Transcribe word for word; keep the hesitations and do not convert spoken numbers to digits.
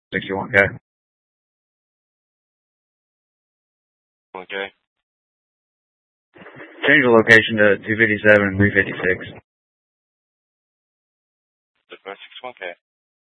sixty-one K. Okay. Change the location to two fifty-seven and three fifty-six. sixty-one K.